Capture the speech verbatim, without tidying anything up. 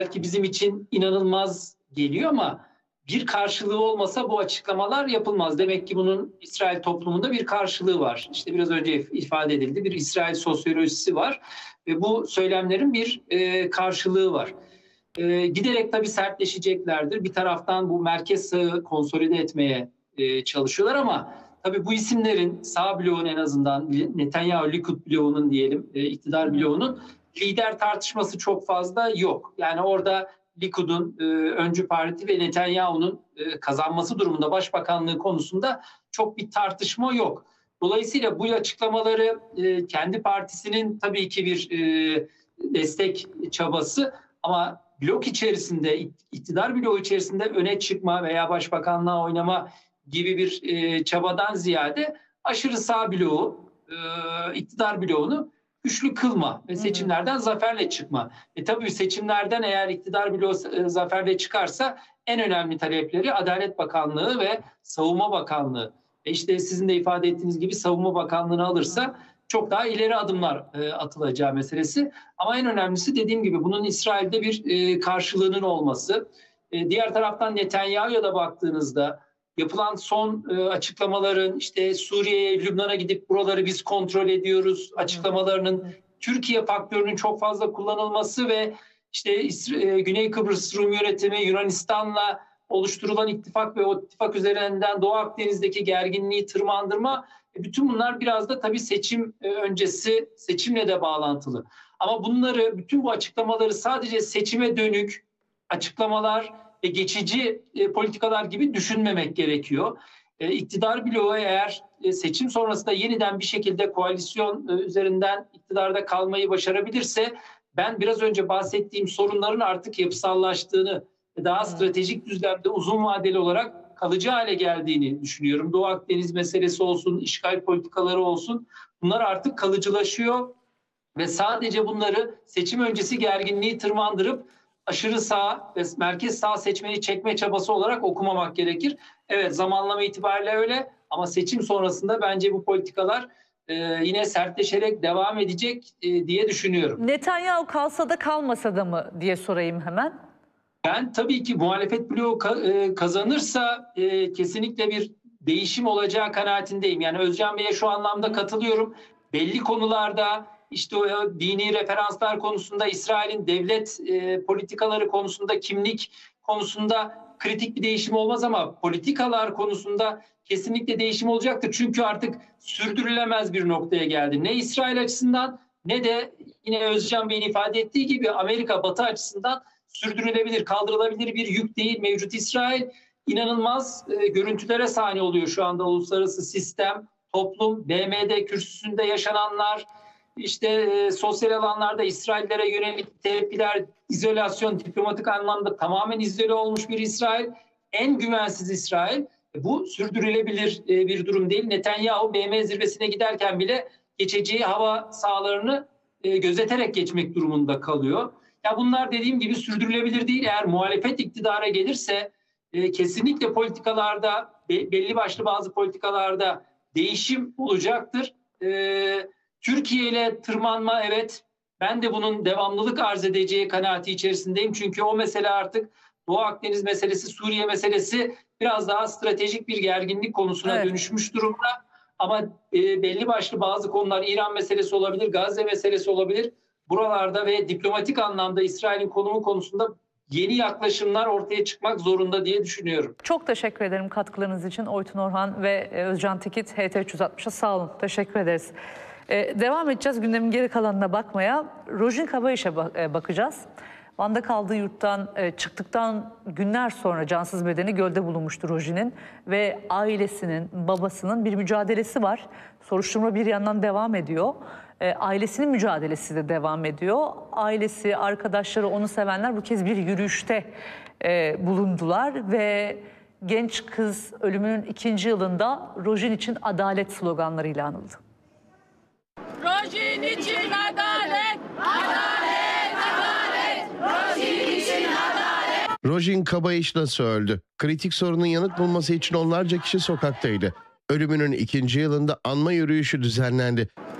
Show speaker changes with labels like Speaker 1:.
Speaker 1: belki bizim için inanılmaz geliyor ama bir karşılığı olmasa bu açıklamalar yapılmaz. Demek ki bunun İsrail toplumunda bir karşılığı var. İşte biraz önce ifade edildi. Bir İsrail sosyolojisi var ve bu söylemlerin bir e, karşılığı var. E, giderek tabii sertleşeceklerdir. Bir taraftan bu merkez sağı konsolide etmeye e, çalışıyorlar ama tabii bu isimlerin sağ bloğun en azından Netanyahu Likud bloğunun diyelim e, iktidar bloğunun lider tartışması çok fazla yok. Yani orada Likud'un e, öncü parti ve Netanyahu'nun e, kazanması durumunda başbakanlığı konusunda çok bir tartışma yok. Dolayısıyla bu açıklamaları e, kendi partisinin tabii ki bir e, destek çabası ama blok içerisinde, iktidar bloğu içerisinde öne çıkma veya başbakanlığa oynama gibi bir e, çabadan ziyade aşırı sağ bloğu, e, iktidar bloğunu güçlü kılma ve seçimlerden zaferle çıkma. E tabii seçimlerden eğer iktidar bloğu e, zaferle çıkarsa en önemli talepleri Adalet Bakanlığı ve Savunma Bakanlığı. E işte sizin de ifade ettiğiniz gibi Savunma Bakanlığı'nı alırsa çok daha ileri adımlar e, atılacağı meselesi. Ama en önemlisi dediğim gibi bunun İsrail'de bir e, karşılığının olması. E, diğer taraftan Netanyahu'ya da baktığınızda yapılan son e, açıklamaların işte Suriye'ye, Lübnan'a gidip buraları biz kontrol ediyoruz açıklamalarının Türkiye faktörünün çok fazla kullanılması ve işte e, Güney Kıbrıs Rum yönetimi Yunanistan'la oluşturulan ittifak ve o ittifak üzerinden Doğu Akdeniz'deki gerginliği tırmandırma, e, bütün bunlar biraz da tabii seçim e, öncesi seçimle de bağlantılı. Ama bunları, bütün bu açıklamaları sadece seçime dönük açıklamalar ve geçici e, politikalar gibi düşünmemek gerekiyor. E, iktidar bloğu eğer e, seçim sonrasında yeniden bir şekilde koalisyon e, üzerinden iktidarda kalmayı başarabilirse ben biraz önce bahsettiğim sorunların artık yapısallaştığını, daha stratejik düzlemde uzun vadeli olarak kalıcı hale geldiğini düşünüyorum. Doğu Akdeniz meselesi olsun, işgal politikaları olsun, bunlar artık kalıcılaşıyor ve sadece bunları seçim öncesi gerginliği tırmandırıp aşırı sağ ve merkez sağ seçmeni çekme çabası olarak okumamak gerekir. Evet, zamanlama itibariyle öyle ama seçim sonrasında bence bu politikalar e, yine sertleşerek devam edecek e, diye düşünüyorum.
Speaker 2: Netanyahu kalsa da kalmasa da mı diye sorayım hemen.
Speaker 1: Ben tabii ki muhalefet bloğu kazanırsa e, kesinlikle bir değişim olacağı kanaatindeyim. Yani Özcan Bey'e şu anlamda katılıyorum. Belli konularda işte o dini referanslar konusunda, İsrail'in devlet e, politikaları konusunda, kimlik konusunda kritik bir değişim olmaz ama politikalar konusunda kesinlikle değişim olacaktır. Çünkü artık sürdürülemez bir noktaya geldi. Ne İsrail açısından ne de yine Özcan Bey'in ifade ettiği gibi Amerika Batı açısından sürdürülebilir, kaldırılabilir bir yük değil mevcut İsrail. İnanılmaz e, görüntülere sahne oluyor şu anda uluslararası sistem, toplum, B M D kürsüsünde yaşananlar, işte e, sosyal alanlarda İsraillere yönelik tepkiler, izolasyon, diplomatik anlamda tamamen izole olmuş bir İsrail, en güvensiz İsrail. E, bu sürdürülebilir e, bir durum değil. Netanyahu B M zirvesine giderken bile geçeceği hava sahalarını e, gözeterek geçmek durumunda kalıyor. Ya bunlar dediğim gibi sürdürülebilir değil. Eğer muhalefet iktidara gelirse e, kesinlikle politikalarda be, belli başlı bazı politikalarda değişim olacaktır. E, Türkiye ile tırmanma, evet, ben de bunun devamlılık arz edeceği kanaati içerisindeyim. Çünkü o mesele artık Doğu Akdeniz meselesi, Suriye meselesi biraz daha stratejik bir gerginlik konusuna evet. dönüşmüş durumda. Ama e, belli başlı bazı konular, İran meselesi olabilir, Gazze meselesi olabilir. Buralarda ve diplomatik anlamda İsrail'in konumu konusunda yeni yaklaşımlar ortaya çıkmak zorunda diye düşünüyorum.
Speaker 2: Çok teşekkür ederim katkılarınız için Oytun Orhan ve Özcan Tikit H T üç yüz altmış'a sağ olun. Teşekkür ederiz. Ee, devam edeceğiz gündem'in geri kalanına bakmaya. Rojin Kabayiş'e bakacağız. Van'da kaldığı yurttan e, çıktıktan günler sonra cansız bedeni gölde bulunmuştu Rojin'in ve ailesinin, babasının bir mücadelesi var. Soruşturma bir yandan devam ediyor. E, ailesinin mücadelesi de devam ediyor. Ailesi, arkadaşları, onu sevenler bu kez bir yürüyüşte e, bulundular ve genç kız ölümünün ikinci yılında Rojin için adalet sloganlarıyla anıldı.
Speaker 3: Rojin için adalet, adalet, adalet, Rojin için adalet.
Speaker 4: Rojin Kabayiş nasıl öldü? Kritik sorunun yanıt bulması için onlarca kişi sokaktaydı. Ölümünün ikinci yılında anma yürüyüşü düzenlendi.